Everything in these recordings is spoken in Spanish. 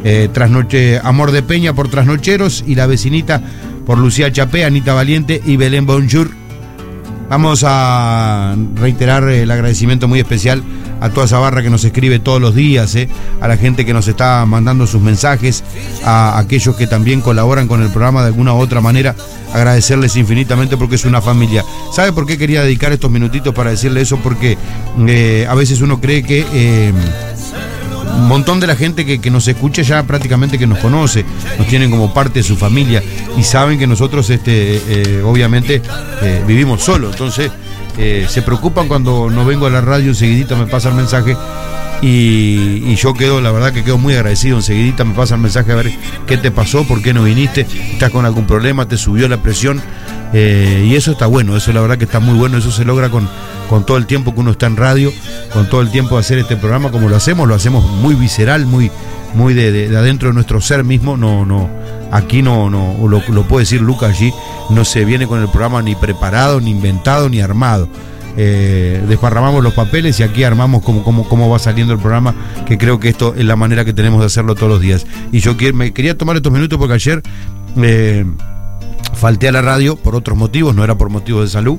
Trasnoche, Amor de Peña por Trasnocheros y La Vecinita por Lucía Chapé, Anita Valiente y Belén Bonjour. Vamos a reiterar el agradecimiento muy especial a toda esa barra que nos escribe todos los días, a la gente que nos está mandando sus mensajes, a aquellos que también colaboran con el programa de alguna u otra manera, agradecerles infinitamente porque es una familia. ¿Sabe por qué quería dedicar estos minutitos para decirle eso? Porque a veces uno cree que un montón de la gente que nos escucha ya prácticamente que nos conoce, nos tienen como parte de su familia y saben que nosotros obviamente vivimos solos, entonces se preocupan cuando no vengo a la radio, enseguidita me pasa el mensaje y yo quedo, la verdad que quedo muy agradecido, enseguidita me pasa el mensaje a ver qué te pasó, por qué no viniste, estás con algún problema, te subió la presión, y eso está bueno, eso la verdad que está muy bueno, eso se logra con todo el tiempo que uno está en radio, con todo el tiempo de hacer este programa como lo hacemos muy visceral, muy de adentro de nuestro ser mismo, aquí no lo puede decir Lucas allí, no se viene con el programa ni preparado, ni inventado, ni armado. Desparramamos los papeles y aquí armamos cómo va saliendo el programa, que creo que esto es la manera que tenemos de hacerlo todos los días. Y yo me quería tomar estos minutos porque ayer falté a la radio por otros motivos, no era por motivos de salud.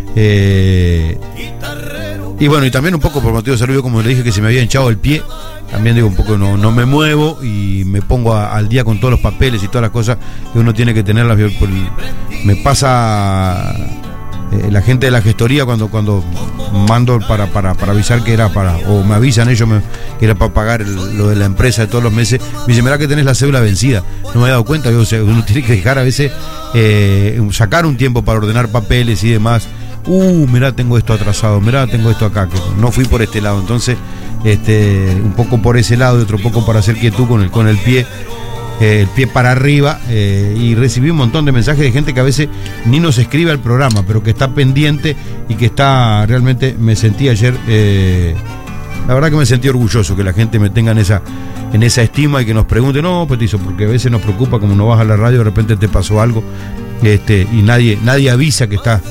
Y bueno, y también un poco por motivos de salud, como le dije que se me había hinchado el pie, también digo un poco no me muevo y me pongo al día con todos los papeles y todas las cosas que uno tiene que tenerlas. Me pasa la gente de la gestoría cuando mando para avisar que era o me avisan ellos que era para pagar lo de la empresa de todos los meses, me dicen, mirá que tenés la cédula vencida, no me he dado cuenta, o sea, uno tiene que dejar a veces sacar un tiempo para ordenar papeles y demás. Mirá, tengo esto atrasado, mirá, tengo esto acá, que no fui por este lado, entonces un poco por ese lado y otro poco para hacer quietud con el pie para arriba, y recibí un montón de mensajes de gente que a veces ni nos escribe al programa, pero que está pendiente y que está, realmente me sentí ayer, la verdad que me sentí orgulloso que la gente me tenga en esa estima y que nos pregunte, no, Petizo, porque a veces nos preocupa como no vas a la radio, de repente te pasó algo, y nadie avisa que estás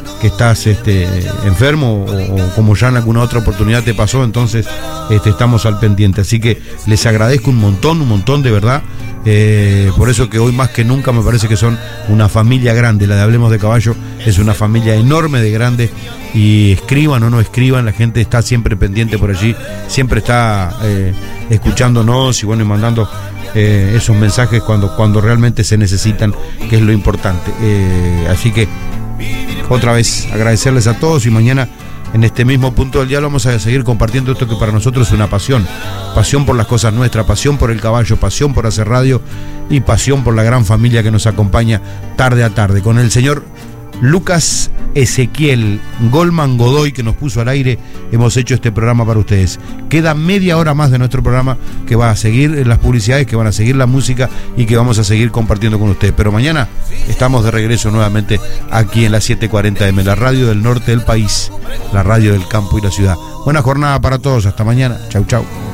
enfermo o como ya en alguna otra oportunidad te pasó, entonces estamos al pendiente, así que les agradezco un montón de verdad, por eso que hoy más que nunca me parece que son una familia grande, la de Hablemos de Caballo es una familia enorme de grande, y escriban o no escriban, la gente está siempre pendiente por allí, siempre está escuchándonos y bueno, y mandando esos mensajes cuando realmente se necesitan, que es lo importante, así que otra vez agradecerles a todos, y mañana en este mismo punto del día vamos a seguir compartiendo esto que para nosotros es una pasión por las cosas nuestras, pasión por el caballo, pasión por hacer radio y pasión por la gran familia que nos acompaña tarde a tarde, con el señor Lucas Ezequiel Goldman Godoy, que nos puso al aire. Hemos hecho este programa para ustedes. Queda media hora más de nuestro programa, que va a seguir las publicidades, que van a seguir la música y que vamos a seguir compartiendo con ustedes. Pero mañana estamos de regreso nuevamente aquí en la 740M, la radio del norte del país, la radio del campo y la ciudad. Buena jornada para todos, hasta mañana. Chau.